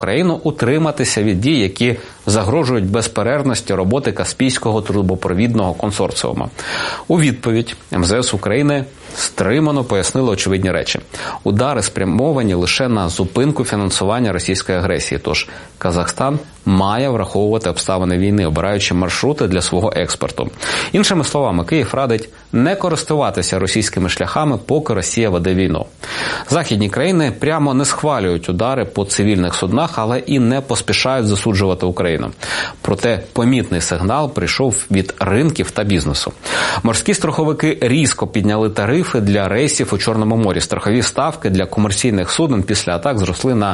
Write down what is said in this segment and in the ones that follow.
Україну утриматися від дій, які загрожують безперервності роботи Каспійського трубопровідного консорціуму. У відповідь МЗС України стримано пояснило очевидні речі. Удари спрямовані лише на зупинку фінансування російської агресії, тож Казахстан має враховувати обставини війни, обираючи маршрути для свого експорту. Іншими словами, Київ радить не користуватися російськими шляхами, поки Росія веде війну. Західні країни прямо не схвалюють удари по цивільних суднах, але і не поспішають засуджувати Україну. Проте помітний сигнал прийшов від ринків та бізнесу. Морські страховики різко підняли тарифи для рейсів у Чорному морі. Страхові ставки для комерційних суден після атак зросли на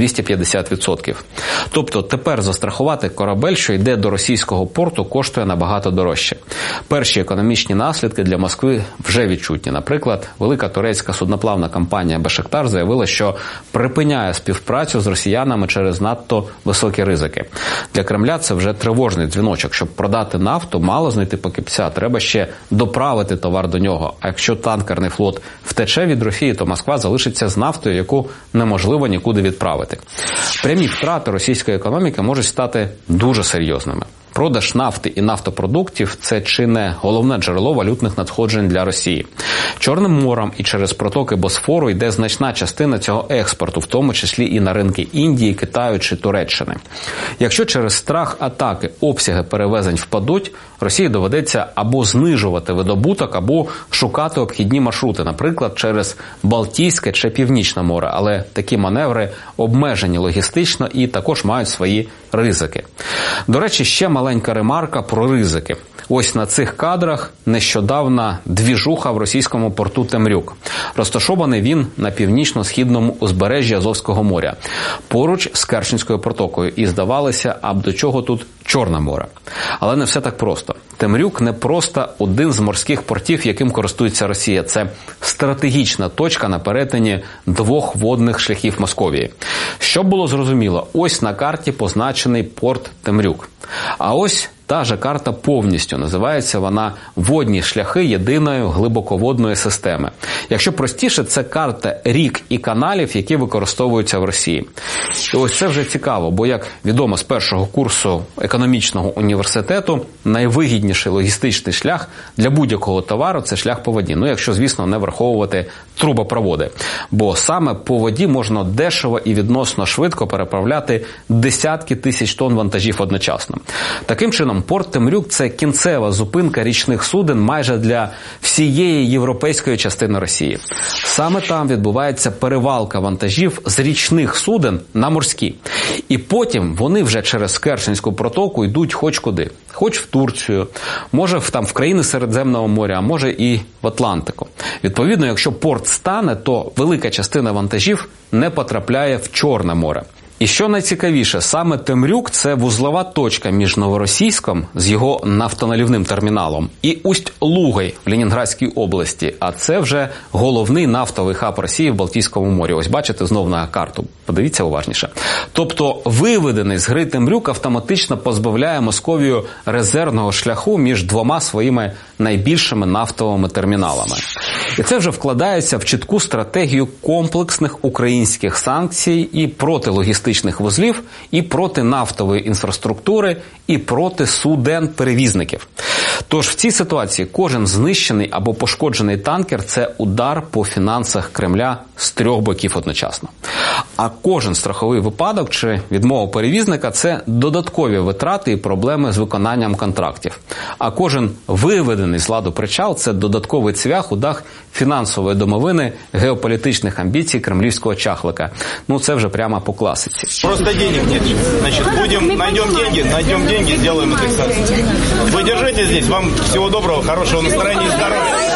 250%. Тобто тепер застрахувати корабель, що йде до російського порту, коштує набагато дорожче. Перші економічні наслідки для Москви вже відчутні. Наприклад, велика турецька судноплавна компанія «Бешиктар» заявила, що припиняє співпрацю з росіянами через надто високі ризики. Для Кремля це вже тривожний дзвіночок. Щоб продати нафту, мало знайти покупця, треба ще доправити товар до нього. А якщо танкерний флот втече від Росії, то Москва залишиться з нафтою, яку неможливо нікуди відправити. Прямі втрати російської економіки можуть стати дуже серйозними. Продаж нафти і нафтопродуктів – це чи не головне джерело валютних надходжень для Росії. Чорним морем і через протоки Босфору йде значна частина цього експорту, в тому числі і на ринки Індії, Китаю чи Туреччини. Якщо через страх атаки обсяги перевезень впадуть, Росії доведеться або знижувати видобуток, або шукати обхідні маршрути, наприклад, через Балтійське чи Північне море. Але такі маневри обмежені логістично і також мають свої ризики. До речі, ще маленька ремарка про ризики. Ось на цих кадрах нещодавна двіжуха в російському порту Темрюк. Розташований він на північно-східному узбережжі Азовського моря, поруч з Керченською протокою. І здавалося, а до чого тут Чорне море? Але не все так просто. Темрюк не просто один з морських портів, яким користується Росія. Це стратегічна точка на перетині двох водних шляхів Московії. Щоб було зрозуміло, ось на карті позначений порт Темрюк. А ось та же карта повністю. Називається вона «Водні шляхи єдиної глибоководної системи». Якщо простіше, це карта рік і каналів, які використовуються в Росії. І ось це вже цікаво, бо, як відомо з першого курсу економічного університету, найвигідніший логістичний шлях для будь-якого товару – це шлях по воді. Ну, якщо, звісно, не враховувати трубопроводи. Бо саме по воді можна дешево і відносно швидко переправляти десятки тисяч тонн вантажів одночасно. Таким чином, порт Темрюк – це кінцева зупинка річних суден майже для всієї європейської частини Росії. Саме там відбувається перевалка вантажів з річних суден на морські. І потім вони вже через Керченську протоку йдуть хоч куди. Хоч в Турцію, може в країни Середземного моря, а може і в Атлантику. Відповідно, якщо порт стане, то велика частина вантажів не потрапляє в Чорне море. І що найцікавіше, саме Темрюк – це вузлова точка між Новоросійськом з його нафтоналивним терміналом і Усть-Лугой в Ленінградській області. А це вже головний нафтовий хаб Росії в Балтійському морі. Ось бачите знов на карту. Подивіться уважніше. Тобто виведений з гри Темрюк автоматично позбавляє Московію резервного шляху між двома своїми найбільшими нафтовими терміналами. І це вже вкладається в чітку стратегію комплексних українських санкцій і проти логістичних вузлів, і проти нафтової інфраструктури, і проти суден-перевізників. Тож в цій ситуації кожен знищений або пошкоджений танкер – це удар по фінансах Кремля з трьох боків одночасно. А кожен страховий випадок чи відмова перевізника – це додаткові витрати і проблеми з виконанням контрактів. А кожен виведений з ладу причал – це додатковий цвях у дах фінансової домовини геополітичних амбіцій кремлівського чахлика. Ну, це вже прямо по класиці. Просто денег нет. Значит, найдем деньги, сделаем индексацию. Вы держите здесь, вам всего доброго, хорошего настроения и здоровья.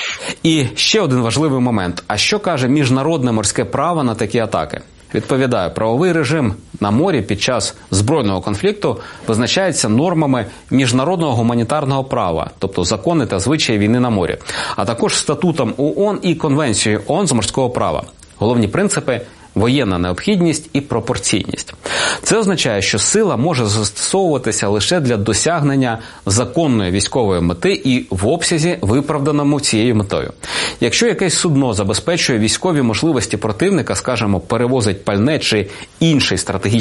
І ще один важливий момент. А що каже міжнародне морське право на такі атаки? Відповідаю, правовий режим на морі під час збройного конфлікту визначається нормами міжнародного гуманітарного права, тобто закони та звичаї війни на морі, а також статутом ООН і Конвенцією ООН з морського права. Головні принципи – воєнна необхідність і пропорційність. Це означає, що сила може застосовуватися лише для досягнення законної військової мети і в обсязі, виправданому цією метою. Якщо якесь судно забезпечує військові можливості противника, скажімо, перевозить пальне чи інший стратегічний